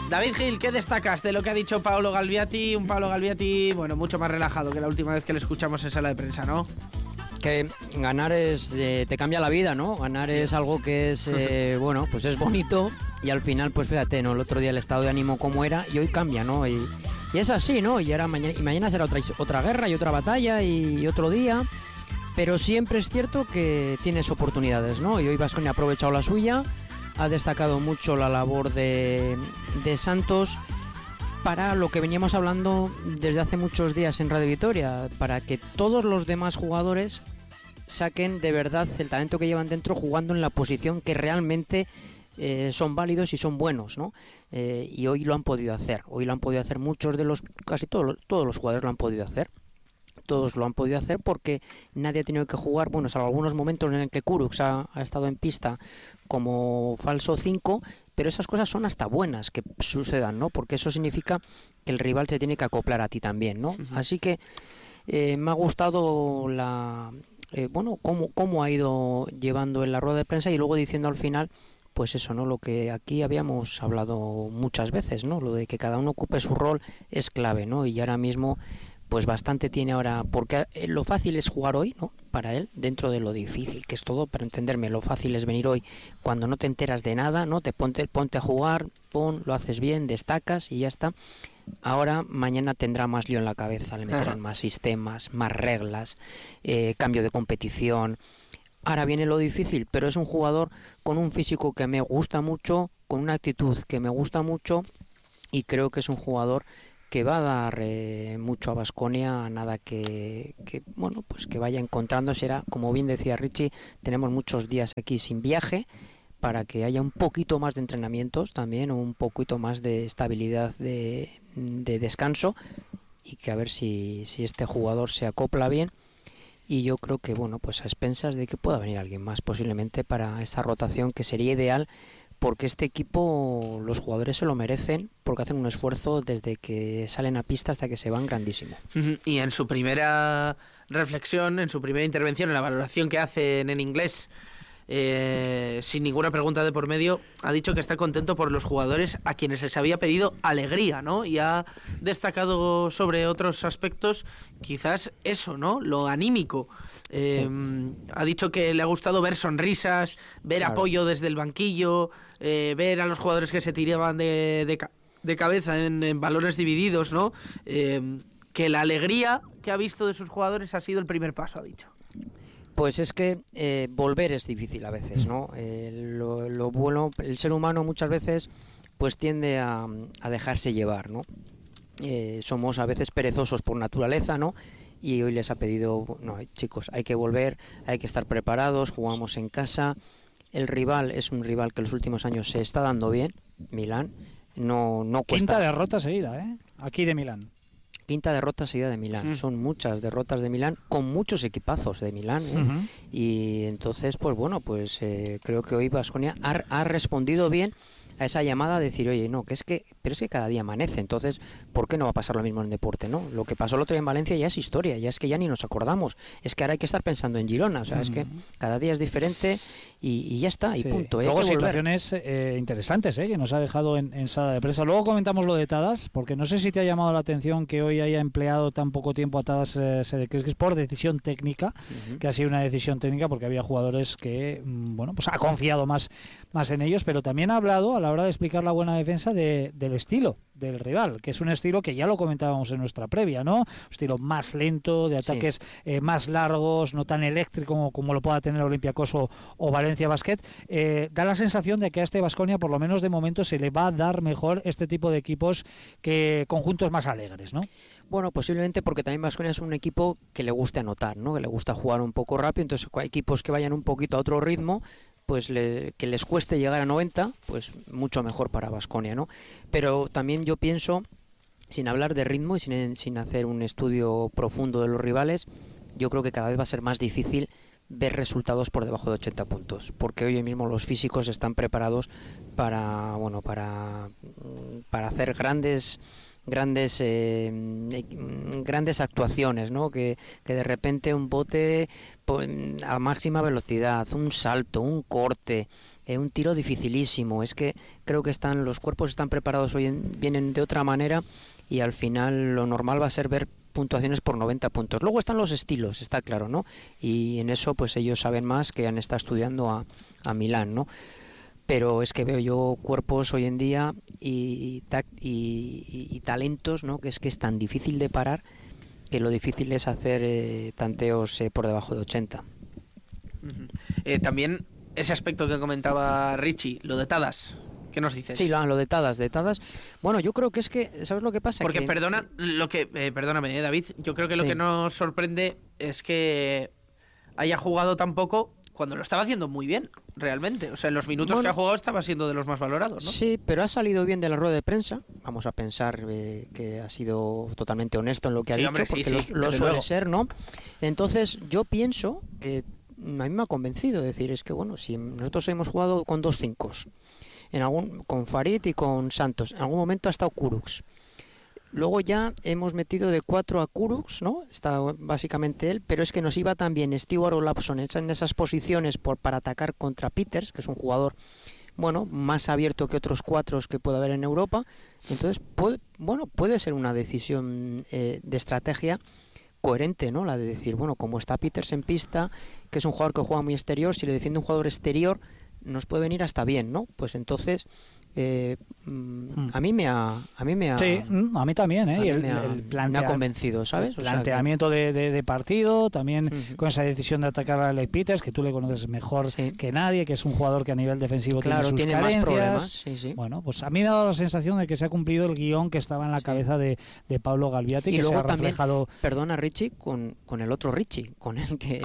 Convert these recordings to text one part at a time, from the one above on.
David Gil, ¿qué destacas de lo que ha dicho Paolo Galviati? Un Paolo Galviati, bueno, mucho más relajado que la última vez que le escuchamos en sala de prensa, ¿no? Que ganar te cambia la vida, ¿no? Ganar es algo que es, bueno, pues es bonito y al final, pues fíjate, ¿no? El otro día el estado de ánimo como era y hoy cambia, ¿no? Y es así, ¿no? Y mañana será otra guerra y otra batalla y otro día, pero siempre es cierto que tienes oportunidades, ¿no? Y hoy Baskonia ha aprovechado la suya, ha destacado mucho la labor de Santos para lo que veníamos hablando desde hace muchos días en Radio Vitoria, para que todos los demás jugadores saquen de verdad el talento que llevan dentro jugando en la posición que realmente son válidos y son buenos, ¿no? Y hoy lo han podido hacer. Hoy lo han podido hacer casi todos los jugadores lo han podido hacer. Todos lo han podido hacer porque nadie ha tenido que jugar, bueno, salvo algunos momentos en el que Kurucs ha estado en pista como falso 5, pero esas cosas son hasta buenas que sucedan, ¿no? Porque eso significa que el rival se tiene que acoplar a ti también, ¿no? Uh-huh. Así que me ha gustado cómo ha ido llevando en la rueda de prensa y luego diciendo al final, pues eso, ¿no? Lo que aquí habíamos hablado muchas veces, ¿no? Lo de que cada uno ocupe su rol es clave, ¿no? Y ahora mismo pues bastante tiene ahora, porque lo fácil es jugar hoy, ¿no? Para él, dentro de lo difícil, que es todo, para entenderme, lo fácil es venir hoy cuando no te enteras de nada, ¿no? Ponte a jugar, lo haces bien, destacas y ya está. Ahora, mañana tendrá más lío en la cabeza, le meterán más sistemas, más reglas, cambio de competición. Ahora viene lo difícil, pero es un jugador con un físico que me gusta mucho, con una actitud que me gusta mucho y creo que es un jugador que va a dar mucho a Baskonia, nada que bueno, pues que vaya encontrándose. Como bien decía Richie, tenemos muchos días aquí sin viaje para que haya un poquito más de entrenamientos también, un poquito más de estabilidad de descanso y que a ver si este jugador se acopla bien. Y yo creo que, bueno, pues a expensas de que pueda venir alguien más posiblemente para esta rotación, que sería ideal, porque este equipo, los jugadores se lo merecen, porque hacen un esfuerzo desde que salen a pista hasta que se van grandísimo. Y en su primera reflexión, en su primera intervención, en la valoración que hacen en inglés, sin ninguna pregunta de por medio, ha dicho que está contento por los jugadores a quienes les había pedido alegría, ¿no? Y ha destacado sobre otros aspectos, quizás eso, ¿no? Lo anímico. Sí. Ha dicho que le ha gustado ver sonrisas, ver apoyo desde el banquillo, ver a los jugadores que se tiraban de cabeza en balones divididos, ¿no? Que la alegría que ha visto de sus jugadores ha sido el primer paso, ha dicho. Pues es que volver es difícil a veces, ¿no? Lo bueno, el ser humano muchas veces pues tiende a dejarse llevar, ¿no? Somos a veces perezosos por naturaleza, ¿no? Y hoy les ha pedido, no, chicos, hay que volver, hay que estar preparados, jugamos en casa. El rival es un rival que en los últimos años se está dando bien, Milán, no cuesta. Quinta derrota seguida, aquí de Milán. Quinta derrota seguida de Milán. Son muchas derrotas de Milán, con muchos equipazos de Milán. Y entonces, pues bueno, pues creo que hoy Baskonia ha respondido bien a esa llamada de decir, oye, no, pero es que cada día amanece, entonces, ¿por qué no va a pasar lo mismo en el deporte, no? Lo que pasó el otro día en Valencia ya es historia, ya es que ya ni nos acordamos, es que ahora hay que estar pensando en Girona, o sea, es que cada día es diferente y ya está, y punto. Luego situaciones interesantes, que nos ha dejado en sala de prensa. Luego comentamos lo de Tadas, porque no sé si te ha llamado la atención que hoy haya empleado tan poco tiempo a Tadas Sedekreskis por decisión técnica, que ha sido una decisión técnica porque había jugadores que, bueno, pues ha confiado más en ellos, pero también ha hablado a la hora de explicar la buena defensa del estilo del rival, que es un estilo que ya lo comentábamos en nuestra previa, ¿no? Un estilo más lento, de ataques más largos, no tan eléctrico como lo pueda tener Olympiacos o Valencia Basket. Da la sensación de que a este Baskonia, por lo menos de momento, se le va a dar mejor este tipo de equipos que conjuntos más alegres, ¿no? Bueno, posiblemente porque también Baskonia es un equipo que le gusta anotar, ¿no? Que le gusta jugar un poco rápido, entonces hay equipos que vayan un poquito a otro ritmo, pues que les cueste llegar a 90, pues mucho mejor para Baskonia, ¿no? Pero también yo pienso, sin hablar de ritmo y sin hacer un estudio profundo de los rivales, yo creo que cada vez va a ser más difícil ver resultados por debajo de 80 puntos, porque hoy mismo los físicos están preparados para hacer grandes grandes actuaciones, ¿no? Que de repente un bote a máxima velocidad, un salto, un corte, un tiro dificilísimo. Es que creo que los cuerpos están preparados vienen de otra manera, y al final lo normal va a ser ver puntuaciones por 90 puntos. Luego están los estilos, está claro, ¿no? Y en eso pues ellos saben más, que han estado estudiando a Milán, ¿no? Pero es que veo yo cuerpos hoy en día y talentos, ¿no? Que es tan difícil de parar, que lo difícil es hacer tanteos por debajo de 80. También ese aspecto que comentaba Richie, lo de Tadas. ¿Qué nos dices? Sí, lo de Tadas. Bueno, yo creo que es que, ¿sabes lo que pasa? Porque perdóname, David, yo creo que lo que nos sorprende es que haya jugado tan poco cuando lo estaba haciendo muy bien, realmente. O sea, en los minutos que ha jugado estaba siendo de los más valorados, ¿no? Sí, pero ha salido bien de la rueda de prensa. Vamos a pensar que ha sido totalmente honesto en lo que ha dicho, porque lo suele ser, ¿no? Entonces, yo pienso que a mí me ha convencido. Decir, es que, bueno, si nosotros hemos jugado con 2 5, con Farid y con Santos, en algún momento ha estado Kurucs. Luego ya hemos metido de 4 a Kurucs, ¿no? Está básicamente él, pero es que nos iba también Stewart o Lapson en esas posiciones para atacar contra Peters, que es un jugador, bueno, más abierto que otros 4 que puede haber en Europa. Entonces, puede ser una decisión de estrategia coherente, ¿no? La de decir, bueno, como está Peters en pista, que es un jugador que juega muy exterior, si le defiende un jugador exterior, nos puede venir hasta bien, ¿no? Pues entonces a mí sí, a mí también, me ha convencido, ¿sabes? El planteamiento de partido, también con esa decisión de atacar a Ley Peters, que tú le conoces mejor que nadie, que es un jugador que a nivel defensivo tiene sus carencias. Más problemas. Sí. Bueno, pues a mí me ha dado la sensación de que se ha cumplido el guión que estaba en la cabeza de Pablo Galviati, y que luego se ha reflejado también, perdona, Richie, con el otro Richie, con el que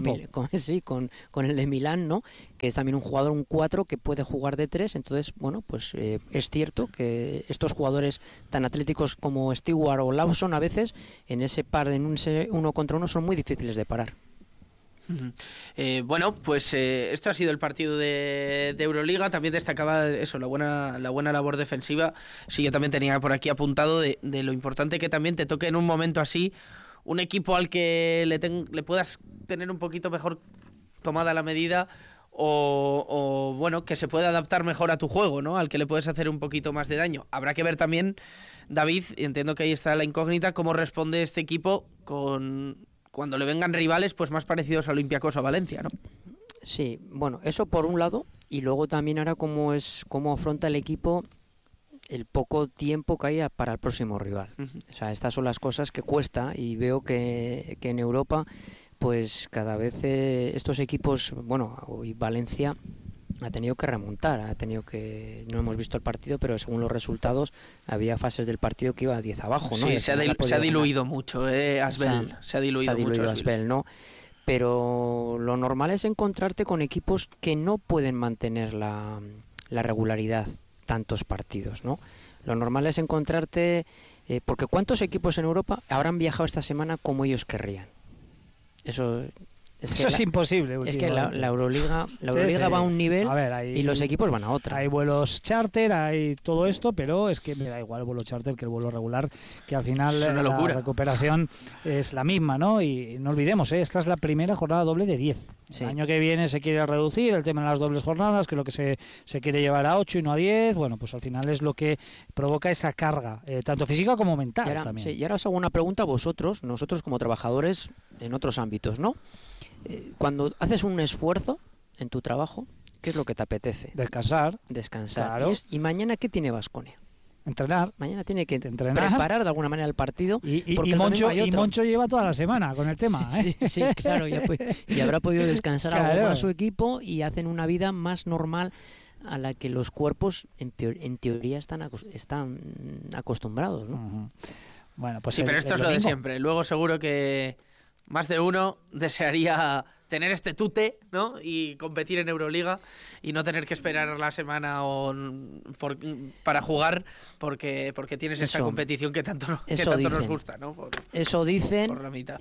con el de Milán, ¿no? Que es también un jugador, un 4 que puede jugar de 3. Entonces, bueno, pues es cierto que estos jugadores tan atléticos como Stewart o Lawson, a veces en ese par, en un 1 contra 1, son muy difíciles de parar. Bueno, pues esto ha sido el partido de Euroliga. También destacaba eso, la buena labor defensiva. Sí, yo también tenía por aquí apuntado de lo importante que también te toque en un momento así un equipo al que le puedas tener un poquito mejor tomada la medida, o bueno, que se pueda adaptar mejor a tu juego, ¿no? Al que le puedes hacer un poquito más de daño. Habrá que ver también, David, entiendo que ahí está la incógnita, cómo responde este equipo cuando le vengan rivales pues más parecidos a Olympiacos o a Valencia, ¿no? Sí, bueno, eso por un lado, y luego también ahora cómo afronta el equipo el poco tiempo que haya para el próximo rival. O sea, estas son las cosas que cuesta, y veo que en Europa pues cada vez estos equipos, bueno, hoy Valencia ha tenido que remontar, no hemos visto el partido, pero según los resultados había fases del partido que iba a 10 abajo, ¿no? Sí, se ha diluido mucho, Asbel, se ha diluido mucho Asbel, ¿no? Pero lo normal es encontrarte con equipos que no pueden mantener la regularidad tantos partidos, ¿no? Lo normal es encontrarte, porque ¿cuántos equipos en Europa habrán viajado esta semana como ellos querrían? Eso es imposible. Es que la Euroliga va a un nivel, y los equipos van a otra. Hay vuelos charter, hay todo esto, pero es que me da igual el vuelo charter que el vuelo regular, que al final la recuperación es la misma, ¿no? Y no olvidemos, esta es la primera jornada doble de 10. Sí. El año que viene se quiere reducir el tema de las dobles jornadas, que es lo que se quiere llevar a 8 y no a 10. Bueno, pues al final es lo que provoca esa carga, tanto física como mental también. Sí, y ahora os hago una pregunta a vosotros, nosotros como trabajadores en otros ámbitos, ¿no? Cuando haces un esfuerzo en tu trabajo, ¿qué es lo que te apetece? Descansar. Claro. ¿Y mañana qué tiene Baskonia? Entrenar. Mañana tiene que preparar de alguna manera el partido. Y Moncho lleva toda la semana con el tema. Sí, claro. Y habrá podido descansar algo más a su equipo, y hacen una vida más normal a la que los cuerpos en teoría están acostumbrados, ¿no? Uh-huh. Bueno, pues sí, pero esto es lo de siempre. Luego seguro que más de uno desearía tener este tute, ¿no? Y competir en Euroliga y no tener que esperar la semana para jugar porque tienes esta competición que tanto nos gusta, ¿no? Eso dicen. Por la mitad.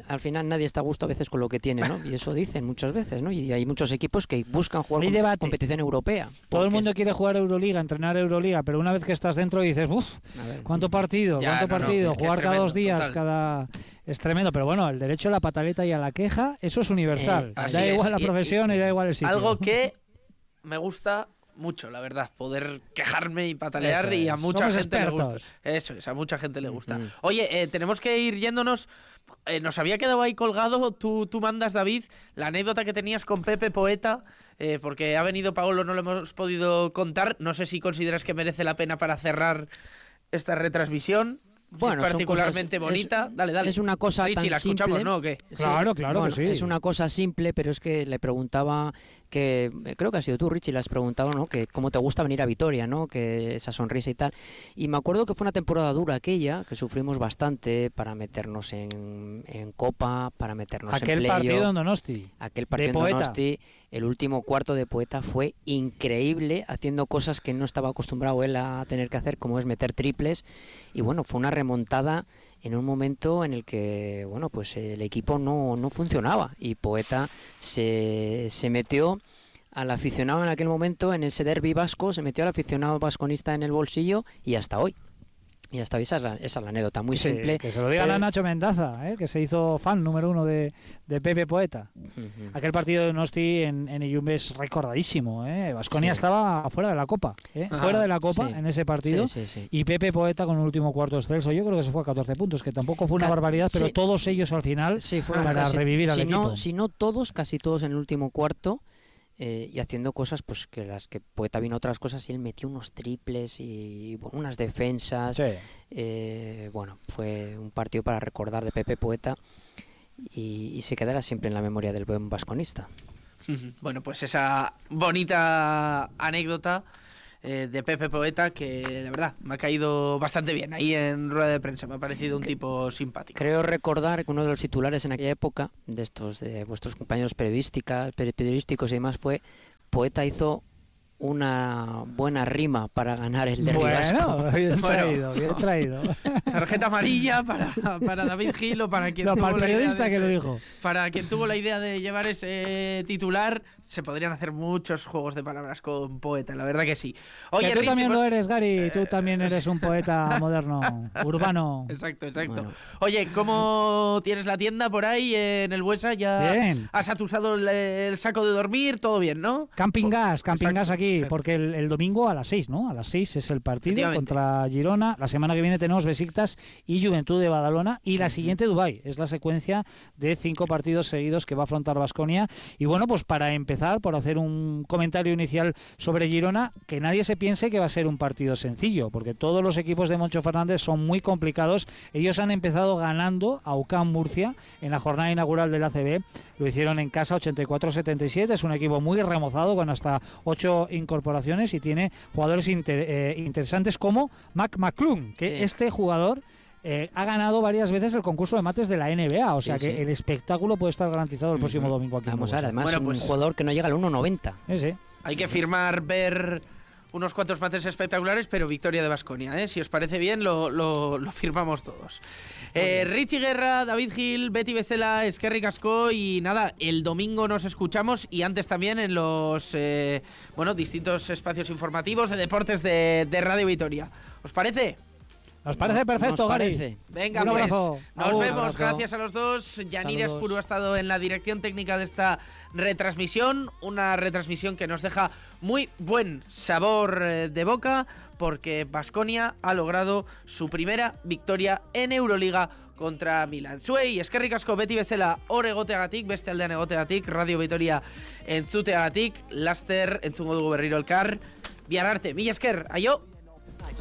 al final nadie está a gusto a veces con lo que tiene, ¿no? Y eso dicen muchas veces, ¿no? Y hay muchos equipos que buscan jugar competición europea. Todo el mundo quiere jugar Euroliga, entrenar Euroliga, pero una vez que estás dentro dices, uff, ¿cuánto partido? Jugar cada 2 días, es tremendo. Pero bueno, el derecho a la pataleta y a la queja, eso es universal. Da igual la profesión y da igual el sitio. Algo que me gusta mucho, la verdad, poder quejarme y patalear, y a mucha gente le gusta. Eso es, a mucha gente le gusta. Oye, tenemos que ir yéndonos. Nos había quedado ahí colgado, tú mandas, David, la anécdota que tenías con Pepe Poeta, porque ha venido Paolo, no lo hemos podido contar. No sé si consideras que merece la pena para cerrar esta retransmisión. Bueno, es particularmente bonita. Dale. Es una cosa Richie, tan la escuchamos, simple. ¿no? ¿O qué? Claro, bueno, que sí. Es una cosa simple, pero es que le preguntaba, que creo que ha sido tú, Richie, le has preguntado, ¿no? Que cómo te gusta venir a Vitoria, ¿no? Que esa sonrisa y tal. Y me acuerdo que fue una temporada dura aquella, que sufrimos bastante para meternos en Copa, para meternos en playoff. Partido en Donosti. Aquel partido en Donosti. El último cuarto de Poeta fue increíble, haciendo cosas que no estaba acostumbrado él a tener que hacer, como es meter triples. Y bueno, fue una remontada en un momento en el que, bueno, pues el equipo no funcionaba. Y Poeta se metió al aficionado en aquel momento, en ese derbi vasco, se metió al aficionado vasconista en el bolsillo y hasta hoy. Y hasta hoy esa es la anécdota, muy simple. Que se lo digan a Nacho Mendaza, que se hizo fan número 1 de Pepe Poeta. Aquel partido de Nosti en Iyumbe es recordadísimo. Baskonia estaba fuera de la Copa. Fuera de la Copa en ese partido. Sí. Y Pepe Poeta con un último cuarto excelso. Yo creo que se fue a 14 puntos, que tampoco fue una barbaridad, pero todos ellos al final para revivir al equipo. Si no todos, casi todos en el último cuarto. Y haciendo cosas pues que las que Poeta vino otras cosas y él metió unos triples y bueno, unas defensas. Bueno, fue un partido para recordar de Pepe Poeta y se quedará siempre en la memoria del buen vasconista. Bueno, pues esa bonita anécdota de Pepe Poeta, que la verdad me ha caído bastante bien ahí en rueda de prensa, me ha parecido un tipo simpático. Creo recordar que uno de los titulares en aquella época de vuestros compañeros periodísticos y demás fue: Poeta hizo una buena rima para ganar el derbi vasco. Bien traído. Tarjeta amarilla para David Gil, o para quien para el periodista que lo dijo. Para quien tuvo la idea de llevar ese titular. Se podrían hacer muchos juegos de palabras con Poeta, la verdad que sí. Oye, que tú también lo eres, Gary, tú también eres un poeta moderno, urbano. Exacto. Bueno. Oye, ¿cómo tienes la tienda por ahí en el Buesa? ¿Ya bien. Has atusado el saco de dormir? ¿Todo bien, no? Camping gas aquí, porque el domingo a las 6, ¿no? A las 6 es el partido contra Girona. La semana que viene tenemos Besiktas y Juventud de Badalona, y la siguiente Dubái. Es la secuencia de 5 partidos seguidos que va a afrontar Baskonia. Y bueno, pues para empezar, por hacer un comentario inicial sobre Girona, que nadie se piense que va a ser un partido sencillo, porque todos los equipos de Moncho Fernández son muy complicados. Ellos han empezado ganando a UCAM Murcia en la jornada inaugural del ACB. Lo hicieron en casa 84-77. Es un equipo muy remozado, con hasta 8 incorporaciones, y tiene jugadores interesantes como Mac McClung, que este jugador ha ganado varias veces el concurso de mates de la NBA, o sea que el espectáculo puede estar garantizado el próximo domingo aquí. Vamos a ver, además un jugador que no llega al 1.90. Sí. Hay que ver unos cuantos mates espectaculares, pero victoria de Baskonia, Si os parece bien, lo firmamos todos. Richie Guerra, David Gil, Betty Bezela, Eskerrik asko, y nada, el domingo nos escuchamos, y antes también en los distintos espacios informativos de deportes de Radio Vitoria. ¿Os parece? Nos parece perfecto, Gary. Venga, pues nos vemos. Gracias a los dos. Yanir Espuru ha estado en la dirección técnica de esta retransmisión. Una retransmisión que nos deja muy buen sabor de boca, porque Baskonia ha logrado su primera victoria en Euroliga contra Milan. Zuei, eskerrik asko, Beti bezala hor egoteagatik, beste aldean egoteagatik, Radio Vitoria entzuteagatik, laster entzungo dugu berriro elkar. Bihar arte, mila esker, aio!